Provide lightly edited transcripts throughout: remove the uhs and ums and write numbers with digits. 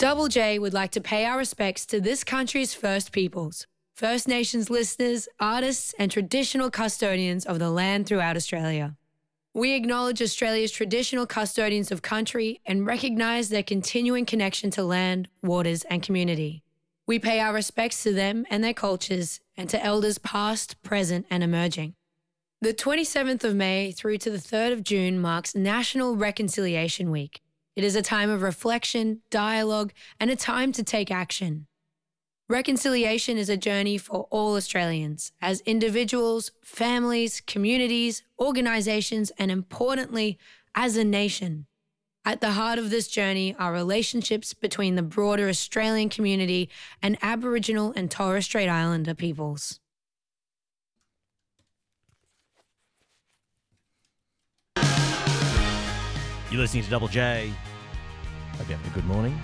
Double J would like to pay our respects to this country's First Peoples, First Nations listeners, artists, and traditional custodians of the land throughout Australia. We acknowledge Australia's traditional custodians of country and recognise their continuing connection to land, waters, and community. We pay our respects to them and their cultures, and to elders past, present, and emerging. The 27th of May through to the 3rd of June marks National Reconciliation Week. It is a time of reflection, dialogue, and a time to take action. Reconciliation is a journey for all Australians, as individuals, families, communities, organisations, and importantly, as a nation. At the heart of this journey are relationships between the broader Australian community and Aboriginal and Torres Strait Islander peoples. You're listening to Double J. Hope you're having a good morning.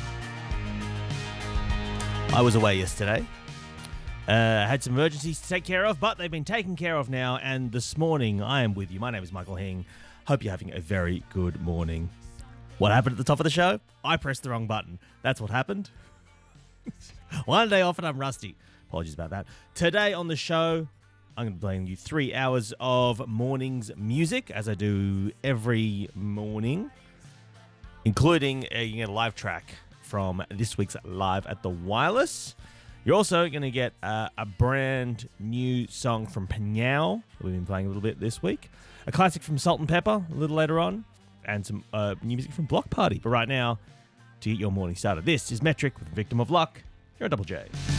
I was away yesterday. Had some emergencies to take care of, but they've been taken care of now. And this morning, I am with you. My name is Michael Hing. Hope you're having a very good morning. What happened at the top of the show? I pressed the wrong button. That's what happened. One day off and I'm rusty. Apologies about that. Today on the show, I'm going to be playing you 3 hours of morning's music, as I do every morning, including you get a live track from this week's Live at the Wireless. You're also going to get a brand new song from Panyao that we've been playing a little bit this week, a classic from Salt and Pepper a little later on, and some new music from Block Party. But right now, to get your morning started, this is Metric with Victim of Luck here on Double J.